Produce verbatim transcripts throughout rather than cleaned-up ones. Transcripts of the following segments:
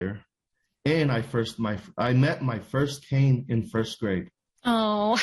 there. And I first my I met my first cane in first grade. Oh.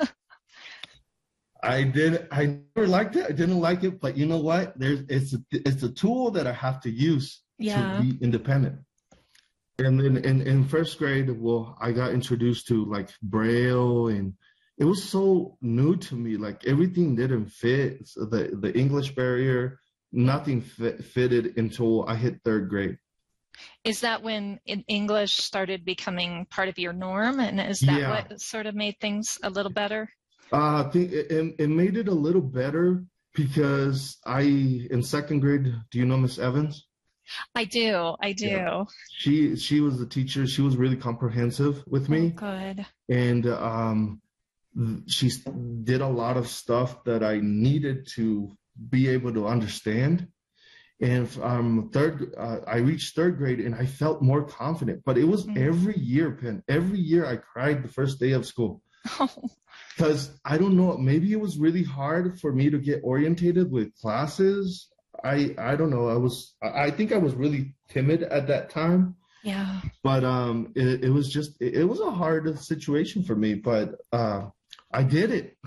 I did. I never liked it. I didn't like it, but you know what? There's it's a, it's a tool that I have to use Yeah. to be independent. And then in, in first grade, well, I got introduced to like Braille, and it was so new to me. Like everything didn't fit. So the the English barrier, nothing fit, fitted until I hit third grade. Is that when in English started becoming part of your norm? And is that Yeah. what sort of made things a little better? Uh, I think it, it it made it a little better because I, in second grade, do you know Miss Evans? I do. I do. Yeah. She she was the teacher. She was really comprehensive with me. Oh, good. And um, she did a lot of stuff that I needed to be able to understand. And um, third, uh, I reached third grade and I felt more confident. But it was Mm. every year, Penn. Every year I cried the first day of school. Oh. Because I don't know, maybe it was really hard for me to get orientated with classes. I I don't know. I was I think I was really timid at that time. Yeah. But um, it, it was just it, it was a hard situation for me. But uh, I did it.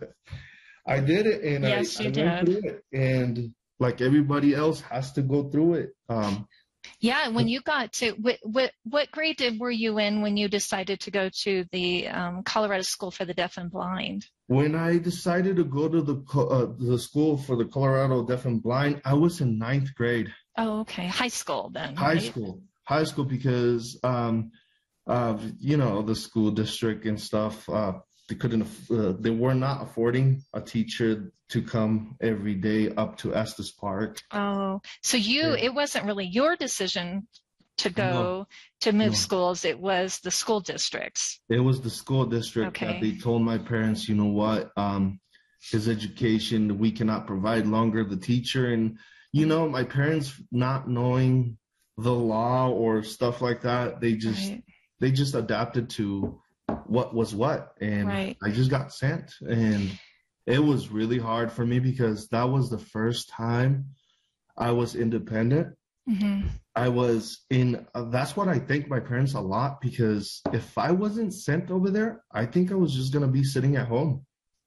I did it, and Yes, I, you I did. went through it. And like everybody else has to go through it. Um, Yeah. When you got to what what what grade did were you in when you decided to go to the um, Colorado School for the Deaf and Blind? when I decided to go to the co- uh, the school for the Colorado Deaf and Blind, I was in ninth grade. Oh, okay. High school then. High right? school, high school, because um, uh, you know, the school district and stuff. Uh, they couldn't, uh, they were not affording a teacher to come every day up to Estes Park. Oh, so you, Yeah. it wasn't really your decision to go No, to move no. schools. It was the school districts. It was the school district Okay. that they told my parents, you know what, um, his education, we cannot provide longer the teacher. And, you know, my parents not knowing the law or stuff like that, they just, Right. they just adapted to what was what. And Right. I just got sent. And it was really hard for me because that was the first time I was independent. Mm-hmm. I was in, uh, that's what I thank my parents a lot, because if I wasn't sent over there, I think I was just going to be sitting at home.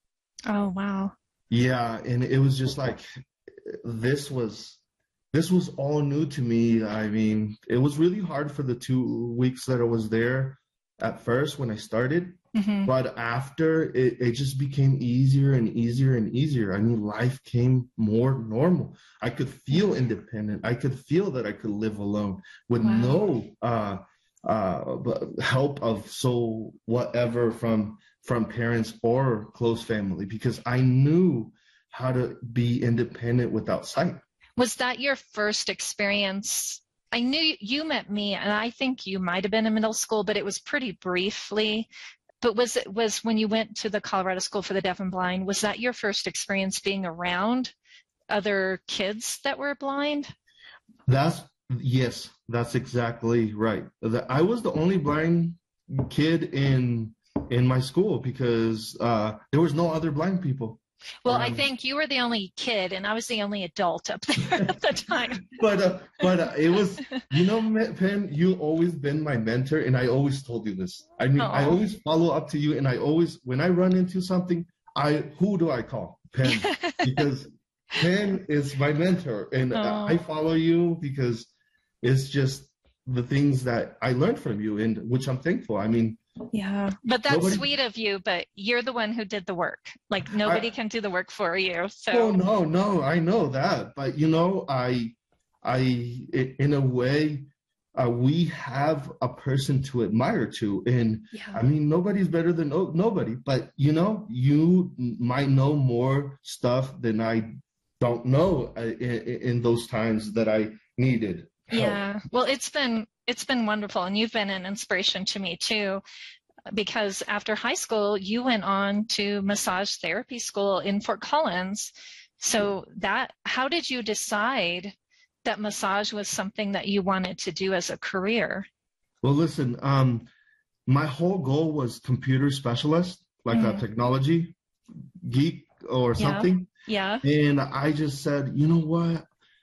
Oh, wow. Yeah. And it was just like, this was, this was all new to me. I mean, it was really hard for the two weeks that I was there at first when I started. Mm-hmm. But after, it, it just became easier and easier and easier. I mean, life came more normal. I could feel independent. I could feel that I could live alone with Wow. no uh, uh, help of so whatever from from parents or close family, because I knew how to be independent without sight. Was that your first experience? I knew you met me, and I think you might have been in middle school, but it was pretty briefly. But was it was when you went to the Colorado School for the Deaf and Blind, was that your first experience being around other kids that were blind? That's yes, that's exactly right. The- I was the only blind kid in in my school because uh, there was no other blind people. Well, I around. think you were the only kid, and I was the only adult up there at the time. But uh, but uh, it was, you know, Penn, you always been my mentor, and I always told you this. I mean, I Aw. always follow up to you, and I always, when I run into something, I who do I call? Penn, because Penn is my mentor, and Aw. I follow you because it's just the things that I learned from you, and which I'm thankful. I mean, Yeah, but that's Nobody- sweet of you, but you're the one who did the work. Like nobody I- can do the work for you. So oh no, no, I know that, but you know, I, I, i- in a way, uh, we have a person to admire to, and yeah. I mean, nobody's better than no, nobody, but you know, you might know more stuff than I don't know uh, in, in those times that I needed help. Yeah. Well, it's been it's been wonderful, and you've been an inspiration to me too, because after high school you went on to massage therapy school in Fort Collins. So that how did you decide that massage was something that you wanted to do as a career? Well, listen, um, my whole goal was computer specialist, like Mm. a technology geek or Yeah. something. Yeah. And I just said, you know what?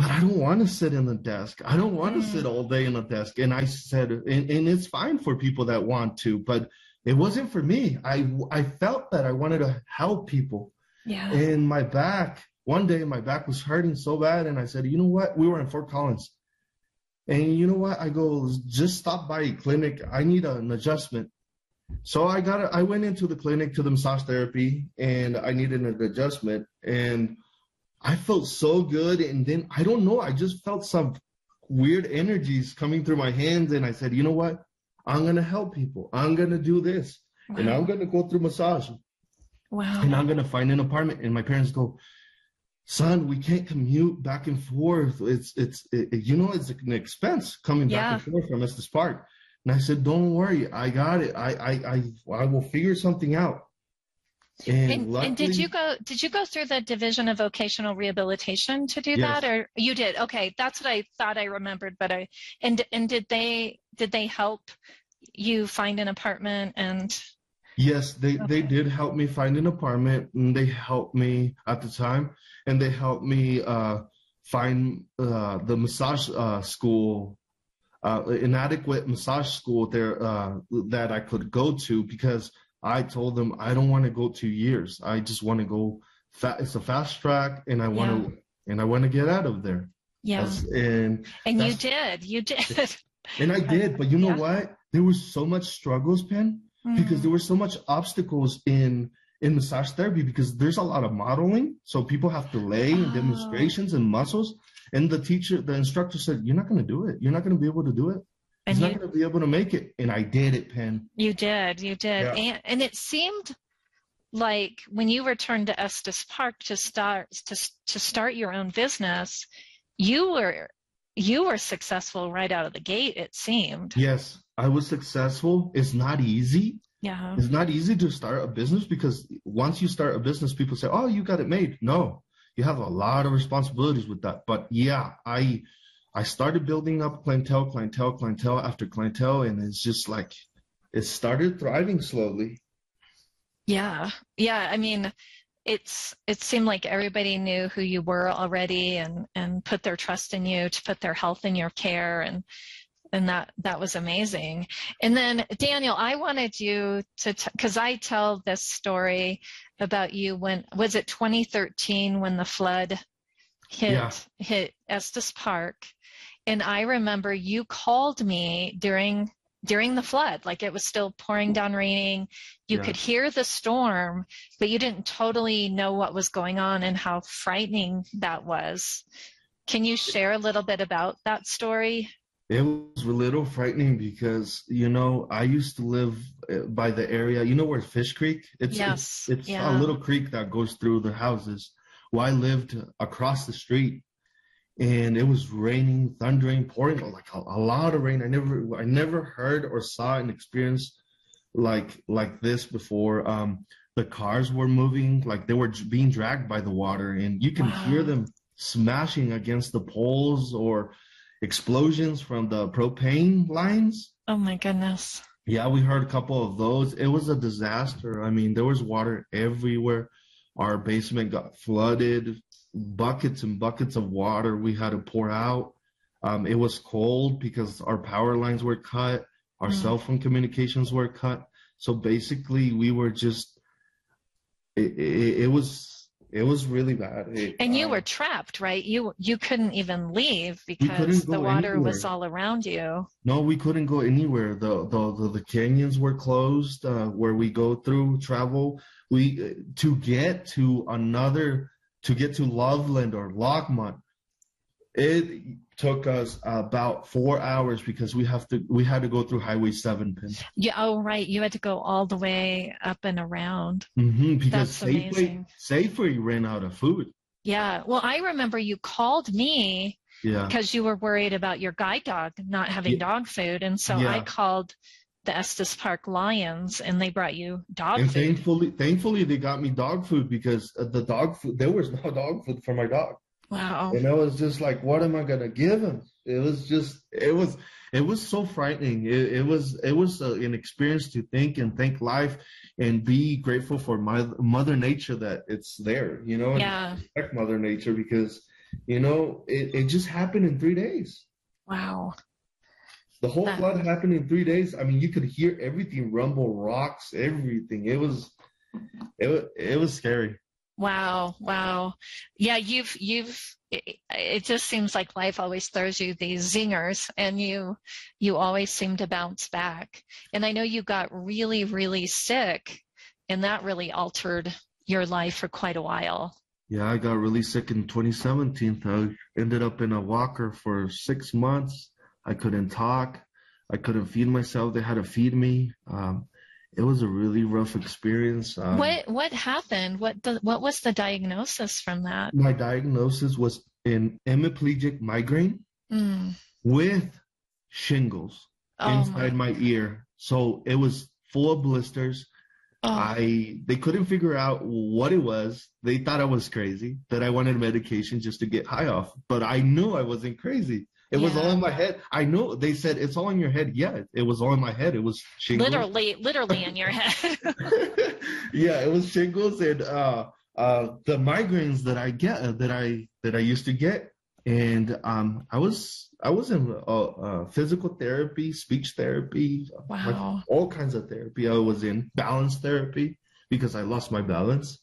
but I don't want to sit in the desk. I don't want to Mm. sit all day in the desk. And I said, and, and it's fine for people that want to, but it wasn't for me. I, I felt that I wanted to help people. Yeah. And my back, one day my back was hurting so bad. And I said, you know what? We were in Fort Collins. And you know what? I go, just stop by a clinic. I need an adjustment. So I got, a, I went into the clinic to the massage therapy, and I needed an adjustment. And I felt so good. And then I don't know, I just felt some weird energies coming through my hands. And I said, you know what? I'm going to help people. I'm going to do this. Wow. And I'm going to go through massage. Wow. And I'm going to find an apartment. And my parents go, son, we can't commute back and forth. It's, it's, it, you know, it's an expense coming Yeah. back and forth from Estes Park. And I said, don't worry. I got it. I, I, I, I will figure something out. And, And, luckily, and did you go, did you go through the Division of Vocational Rehabilitation to do Yes. that, or you did? Okay. That's what I thought I remembered, but I, and, and did they, did they help you find an apartment? And Yes, they, Okay. they did help me find an apartment, and they helped me at the time, and they helped me uh, find uh, the massage uh, school, uh, inadequate massage school there uh, that I could go to, because I told them I don't want to go two years. I just want to go. Fa- it's a fast track, and I want to and I want to get out of there. yeah. That's- and And you that's- did, you did. and I did, but you know Yeah. what? There was so much struggles, Pen. Because Mm. there were so much obstacles in in massage therapy, because there's a lot of modeling, so people have to lay and Oh. demonstrations and muscles, and the teacher, the instructor said, you're not going to do it. You're not going to be able to do it. And He's you, not going to be able to make it. And I did it, Pen. you did, you did. Yeah. And, and it seemed like when you returned to Estes Park to start, to, to start your own business, you were, you were successful right out of the gate, it seemed. Yes, I was successful. It's not easy. Yeah. It's not easy to start a business, because once you start a business, people say, oh, you got it made. No, you have a lot of responsibilities with that. But yeah, I I started building up clientele, clientele, clientele after clientele, and it's just like it started thriving slowly. Yeah. Yeah. I mean, it's, it seemed like everybody knew who you were already, and, and put their trust in you to put their health in your care. And, and that, that was amazing. And then Daniel, I wanted you to, t- cause I tell this story about you when, was it twenty thirteen when the flood hit, Yeah. hit Estes Park? And I remember you called me during during the flood, like it was still pouring down raining. You Yeah. could hear the storm, but you didn't totally know what was going on and how frightening that was. Can you share a little bit about that story? It was a little frightening because, you know, I used to live uh, by the area. You know where Fish Creek? It's, Yes, It's, it's yeah. a little creek that goes through the houses. Well, I lived across the street, and it was raining, thundering, pouring, like a, a lot of rain. I never, I never heard or saw and experienced like like this before. Um, the cars were moving, like they were j- being dragged by the water, and you can Wow. hear them smashing against the poles, or explosions from the propane lines. Oh my goodness. Yeah, we heard a couple of those. It was a disaster. I mean, there was water everywhere. Our basement got flooded, buckets and buckets of water we had to pour out. Um, it was cold because our power lines were cut, our Mm. cell phone communications were cut. So basically, we were just. It, it, it was it was really bad. It, And you uh, were trapped, right? You you couldn't even leave couldn't because the go water was anywhere. all around you. No, we couldn't go anywhere. The the the, the canyons were closed uh, where we go through travel. We uh, to get to another to get to Loveland or Lockmont, it took us about four hours because we have to we had to go through Highway seven, Pin. Yeah. Oh, right. You had to go all the way up and around. Mm-hmm, because That's Safeway amazing. Safeway ran out of food. Yeah. Well, I remember you called me Yeah. because you were worried about your guide dog not having Yeah. dog food. And so Yeah. I called the Estes Park Lions and they brought you dog And food. thankfully, thankfully they got me dog food because uh, the dog food there was no dog food for my dog. Wow. And I was just like, what am I gonna give him? It was just, it was, it was so frightening. It, it was, it was uh, an experience to think and thank life and be grateful for my Mother Nature that it's there, you know, and Yeah. respect Mother Nature because You know, it, it just happened in three days. Wow. The whole That, flood happened in three days. I mean, you could hear everything rumble, rocks, everything. It was, it was, it was scary. wow. Wow. Yeah, you've, you've, it, it just seems like life always throws you these zingers, and you, you always seem to bounce back. And I know you got really, really sick, and that really altered your life for quite a while. Yeah, I got really sick in twenty seventeen. I ended up in a walker for six months. I couldn't talk. I couldn't feed myself. They had to feed me. Um, it was a really rough experience. Um, What what happened? What the, what was the diagnosis from that? my diagnosis was an hemiplegic migraine Mm. with shingles Oh inside my. my ear. So it was full of blisters. Oh, I they couldn't figure out what it was. They thought I was crazy, that I wanted medication just to get high off. But I knew I wasn't crazy. It was all yeah. in my head. I know they said it's all in your head. Yeah, it was all in my head. It was shingles. Literally, literally in your head. Yeah, it was shingles and uh, uh, the migraines that I get uh, that I that I used to get, and um, I was I was in uh, uh, physical therapy, speech therapy, like Wow. all kinds of therapy. I was in balance therapy because I lost my balance,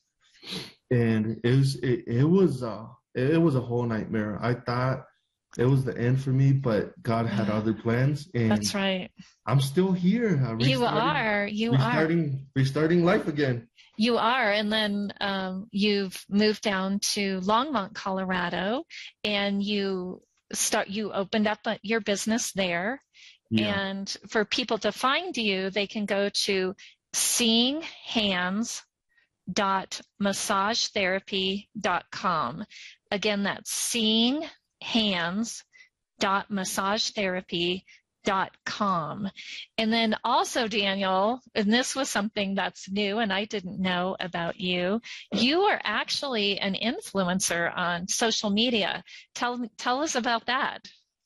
and it was it, it was uh, it was a whole nightmare. I thought it was the end for me, but God had other plans, and That's right. I'm still here. Uh, You restarting, are. You are. restarting, restarting life again. You are. And then um, you've moved down to Longmont, Colorado, and you start. You opened up a, your business there. Yeah. And for people to find you, they can go to seeing hands dot massage therapy dot com. Again, that's seeing hands dot massage therapy dot com. And then also, Daniel, and this was something that's new and I didn't know about you, you are actually an influencer on social media. Tell tell us about that.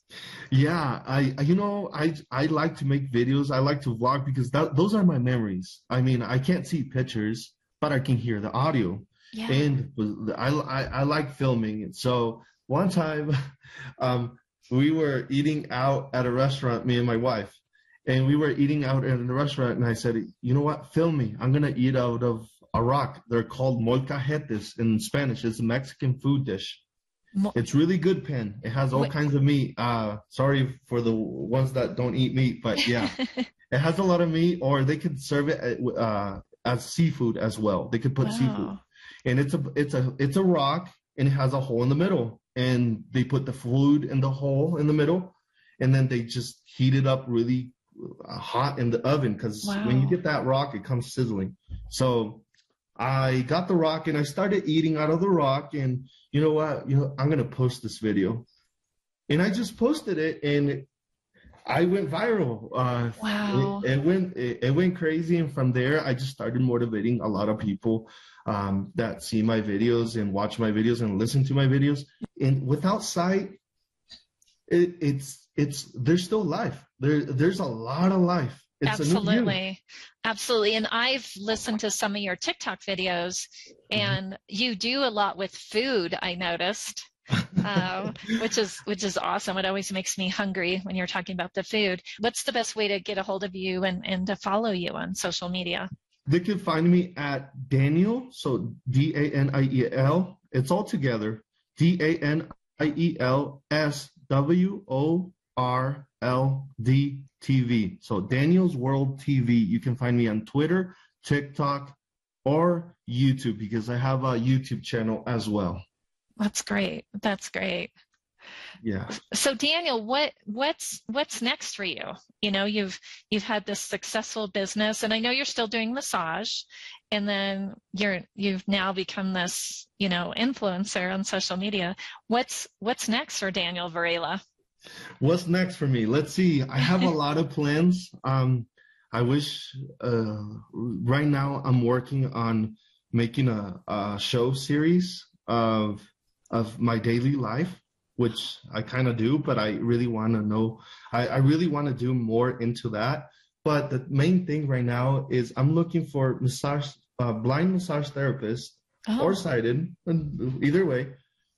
Yeah, I, I- you know, I, I like to make videos. I like to vlog because that, those are my memories. I mean, I can't see pictures, but I can hear the audio. Yeah. And I, I, I like filming. So one time, um, we were eating out at a restaurant, me and my wife, and we were eating out in a restaurant. And I said, you know what? Film me. I'm going to eat out of a rock. They're called molcajetes in Spanish. It's a Mexican food dish. Mo- It's really good, Pen. It has all Wait. kinds of meat. Uh, sorry for the ones that don't eat meat, but yeah, it has a lot of meat. Or they could serve it uh, as seafood as well. They could put Wow. seafood, and it's a it's a it's a rock, and it has a hole in the middle. And they put the food in the hole in the middle, and then they just heat it up really uh, hot in the oven because when you Wow. get that rock, it comes sizzling. So I got the rock and I started eating out of the rock, and you know what? You know, I'm gonna post this video, and I just posted it, and I went viral. Uh, Wow. it, it went it, it went crazy, and from there, I just started motivating a lot of people um, that see my videos and watch my videos and listen to my videos. And without sight, it, it's it's there's still life. There there's a lot of life. It's a new you. Absolutely. Absolutely. And I've listened to some of your TikTok videos, and you do a lot with food, I noticed. um, which is which is awesome. It always makes me hungry when you're talking about the food. What's the best way to get a hold of you and, and to follow you on social media? They can find me at Daniel, so D A N I E L. It's all together. D A N I E L S W O R L D T V. So Daniel's World T V. You can find me on Twitter, TikTok, or YouTube because I have a YouTube channel as well. That's great. That's great. Yeah. So Daniel, what what's what's next for you? You know, you've you've had this successful business, and I know you're still doing massage, and then you're you've now become this, you know, influencer on social media. What's what's next for Daniel Varela? What's next for me? Let's see. I have a lot of plans. Um, I wish uh, right now I'm working on making a, a show series of of my daily life, which I kind of do, but I really want to know. I, I really want to do more into that. But the main thing right now is I'm looking for massage, uh, blind massage therapists Oh, or sighted, either way,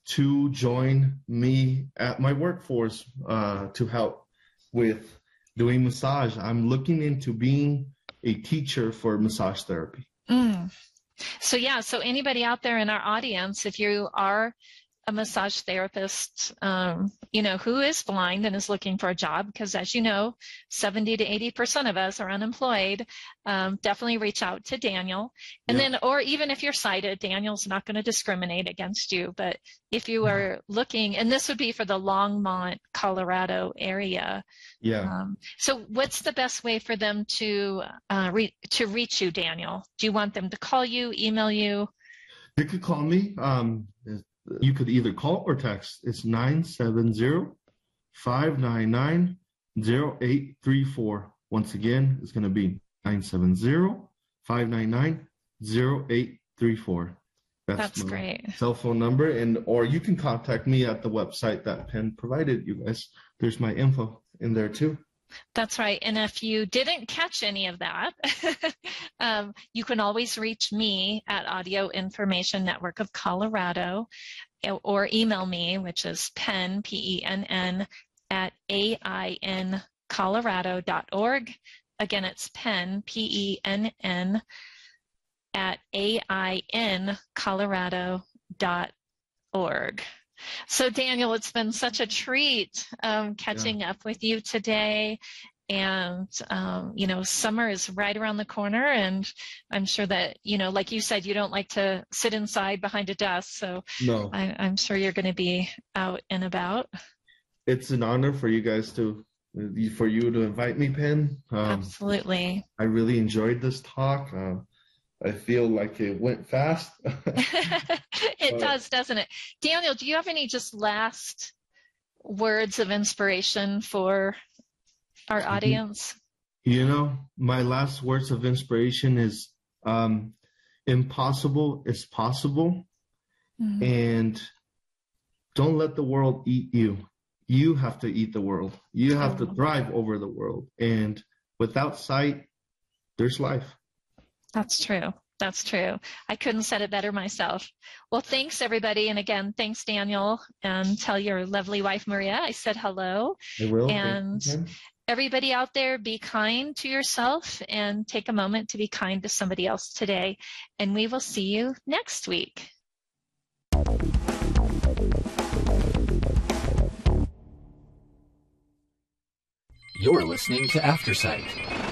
to join me at my workforce uh, to help with doing massage. I'm looking into being a teacher for massage therapy. Mm. So yeah, so anybody out there in our audience, if you are a massage therapist, um, you know, who is blind and is looking for a job, because as you know, seventy to eighty percent of us are unemployed, um, definitely reach out to Daniel. And yeah. then, or even if you're sighted, Daniel's not going to discriminate against you. But if you are looking, and this would be for the Longmont, Colorado area. Yeah. Um, so what's the best way for them to, uh, re- to reach you, Daniel? Do you want them to call you, email you? You could call me. Um, You could either call or text. It's nine seven zero, five nine nine, zero eight three four. Once again, it's going to be nine seven zero, five nine nine, zero eight three four. That's, That's my great. cell phone number. And or you can contact me at the website that Penn provided you guys. There's my info in there too. That's right. And if you didn't catch any of that, um, you can always reach me at Audio Information Network of Colorado, or email me, which is Penn, P E N N, at A I N colorado dot org. Again, it's Penn, P E N N, at A I N colorado dot org. So Daniel, it's been such a treat um, catching yeah. up with you today. And, um, you know, summer is right around the corner. And I'm sure that, you know, like you said, you don't like to sit inside behind a desk. So no. I, I'm sure you're going to be out and about. It's an honor for you guys to, for you to invite me, Penn. Um, Absolutely. I really enjoyed this talk. Uh, I feel like it went fast. It does, doesn't it? Daniel, do you have any just last words of inspiration for our audience? You know, my last words of inspiration is um, impossible is possible. Mm-hmm. And don't let the world eat you. You have to eat the world. You have oh. to thrive over the world. And without sight, there's life. That's true. That's true. I couldn't said it better myself. Well, thanks, everybody. And again, thanks, Daniel. And tell your lovely wife, Maria, I said hello. I will. And everybody out there, be kind to yourself and take a moment to be kind to somebody else today. And we will see you next week. You're listening to Aftersight.